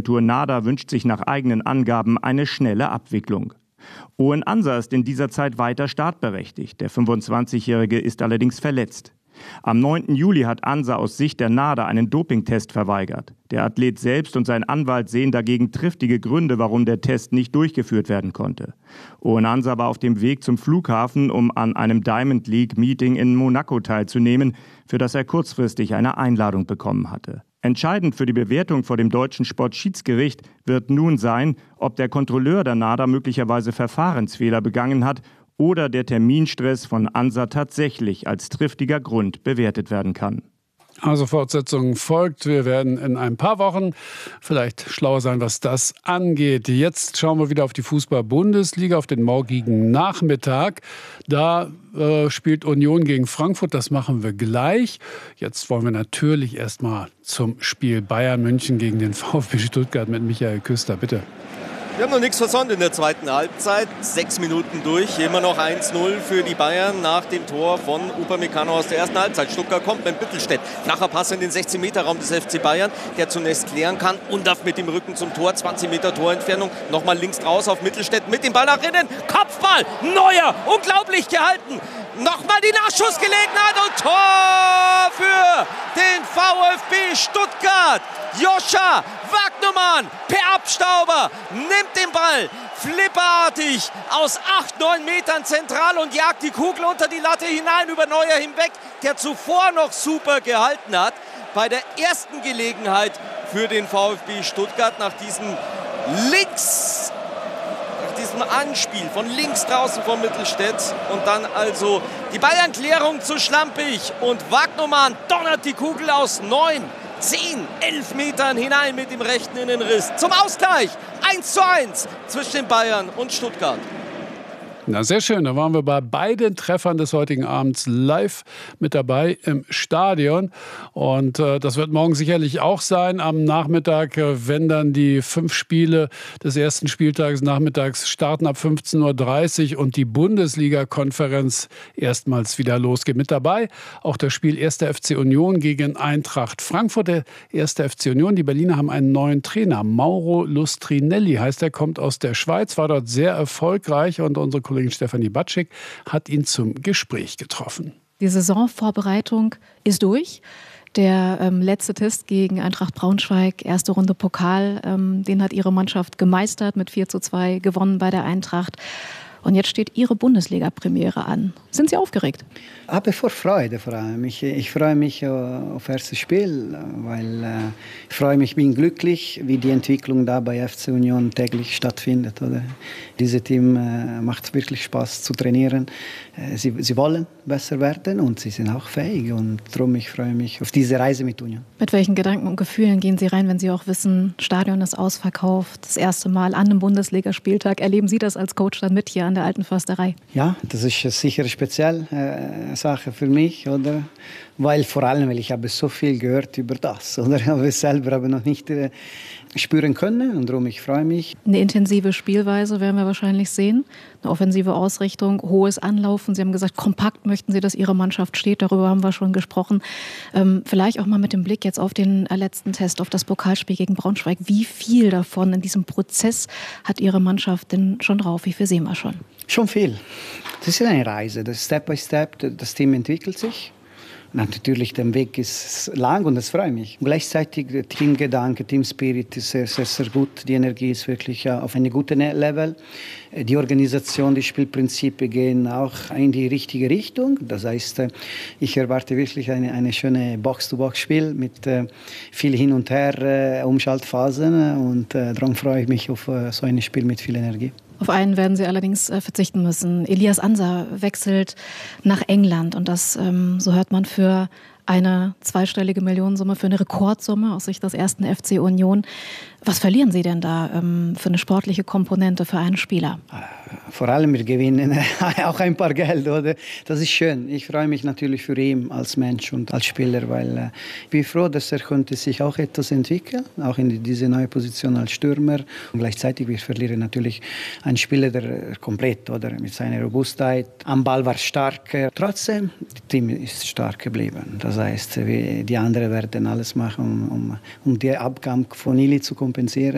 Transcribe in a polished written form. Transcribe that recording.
Agentur NADA wünscht sich nach eigenen Angaben eine schnelle Abwicklung. Owen Ansa ist in dieser Zeit weiter startberechtigt. Der 25-Jährige ist allerdings verletzt. Am 9. Juli hat Ansa aus Sicht der NADA einen Dopingtest verweigert. Der Athlet selbst und sein Anwalt sehen dagegen triftige Gründe, warum der Test nicht durchgeführt werden konnte. Owen Ansa war auf dem Weg zum Flughafen, um an einem Diamond League Meeting in Monaco teilzunehmen, für das er kurzfristig eine Einladung bekommen hatte. Entscheidend für die Bewertung vor dem deutschen Sportschiedsgericht wird nun sein, ob der Kontrolleur der NADA möglicherweise Verfahrensfehler begangen hat oder der Terminstress von Ansa tatsächlich als triftiger Grund bewertet werden kann. Also Fortsetzung folgt. Wir werden in ein paar Wochen vielleicht schlauer sein, was das angeht. Jetzt schauen wir wieder auf die Fußball-Bundesliga, auf den morgigen Nachmittag. Da spielt Union gegen Frankfurt. Das machen wir gleich. Jetzt wollen wir natürlich erstmal zum Spiel Bayern München gegen den VfB Stuttgart mit Michael Küster. Bitte. Wir haben noch nichts versäumt in der zweiten Halbzeit. 6 Minuten durch, immer noch 1-0 für die Bayern nach dem Tor von Upamecano aus der ersten Halbzeit. Stuttgart kommt mit Mittelstädt. Flacher Pass in den 16-Meter-Raum des FC Bayern, der zunächst klären kann. Undaf mit dem Rücken zum Tor, 20 Meter Torentfernung. Nochmal links raus auf Mittelstädt mit dem Ball nach innen. Kopfball, Neuer, unglaublich gehalten. Nochmal die Nachschussgelegenheit und Tor für den VfB Stuttgart. Joscha Wagnermann per Abstauber nimmt den Ball flipperartig aus 8-9 Metern zentral und jagt die Kugel unter die Latte hinein über Neuer hinweg, der zuvor noch super gehalten hat. Bei der ersten Gelegenheit für den VfB Stuttgart nach diesem Anspiel von links draußen von Mittelstädt und dann also die Bayern-Klärung zu schlampig und Wagnermann donnert die Kugel aus 9, 10, 11 Metern hinein mit dem rechten Innenriss zum Ausgleich 1:1 zwischen den Bayern und Stuttgart. Na, sehr schön. Da waren wir bei beiden Treffern des heutigen Abends live mit dabei im Stadion. Und das wird morgen sicherlich auch sein. Am Nachmittag, wenn dann die 5 Spiele des ersten Spieltages nachmittags starten ab 15:30 Uhr und die Bundesliga-Konferenz erstmals wieder losgeht. Mit dabei auch das Spiel 1. FC Union gegen Eintracht Frankfurt. Der 1. FC Union, die Berliner haben einen neuen Trainer. Mauro Lustrinelli heißt er, kommt aus der Schweiz, war dort sehr erfolgreich und unsere Kollegin Stefanie Batschik hat ihn zum Gespräch getroffen. Die Saisonvorbereitung ist durch. Der letzte Test gegen Eintracht Braunschweig, erste Runde Pokal, den hat ihre Mannschaft gemeistert, mit 4:2 gewonnen bei der Eintracht. Und jetzt steht Ihre Bundesliga-Premiere an. Sind Sie aufgeregt? Aber vor Freude vor allem. Ich freue mich auf das erste Spiel, weil ich freue mich, bin glücklich, wie die Entwicklung da bei FC Union täglich stattfindet. Oder? Dieses Team macht wirklich Spaß zu trainieren. Sie wollen besser werden und sie sind auch fähig. Und darum ich freue mich auf diese Reise mit Union. Mit welchen Gedanken und Gefühlen gehen Sie rein, wenn Sie auch wissen, Stadion ist ausverkauft, das erste Mal an einem Bundesligaspieltag? Erleben Sie das als Coach dann mit hier an der Alten Försterei? Ja, das ist sicher eine spezielle Sache für mich, oder? Weil ich habe so viel gehört über das, oder? Aber ich selber habe noch nicht spüren können und darum ich freue mich. Eine intensive Spielweise werden wir wahrscheinlich sehen, eine offensive Ausrichtung, hohes Anlaufen. Sie haben gesagt, kompakt möchten Sie, dass Ihre Mannschaft steht, darüber haben wir schon gesprochen. Vielleicht auch mal mit dem Blick jetzt auf den letzten Test, auf das Pokalspiel gegen Braunschweig. Wie viel davon in diesem Prozess hat Ihre Mannschaft denn schon drauf? Wie viel sehen wir schon? Schon viel. Das ist eine Reise, das Step by Step, das Team entwickelt sich. Natürlich, der Weg ist lang und das freut mich. Gleichzeitig der Teamgedanke, Teamspirit ist sehr, sehr, sehr gut. Die Energie ist wirklich auf einem guten Level. Die Organisation, die Spielprinzipien gehen auch in die richtige Richtung. Das heißt, ich erwarte wirklich eine schöne Box-to-Box-Spiel mit viel Hin und Her, Umschaltphasen und darum freue ich mich auf so ein Spiel mit viel Energie. Auf einen werden Sie allerdings verzichten müssen. Elias Ansa wechselt nach England und das, so hört man, für eine zweistellige Millionensumme, für eine Rekordsumme aus Sicht des 1. FC Union. Was verlieren Sie denn da für eine sportliche Komponente für einen Spieler? Vor allem wir gewinnen auch ein paar Geld, oder? Das ist schön. Ich freue mich natürlich für ihn als Mensch und als Spieler, weil ich bin froh, dass er könnte sich auch etwas entwickeln, auch in diese neue Position als Stürmer. Und gleichzeitig wir verlieren natürlich einen Spieler, der komplett, oder, mit seiner Robustheit. Am Ball war stark. Trotzdem, das Team ist stark geblieben. Das heißt, die anderen werden alles machen, um den Abgang von Ili zu kompensieren.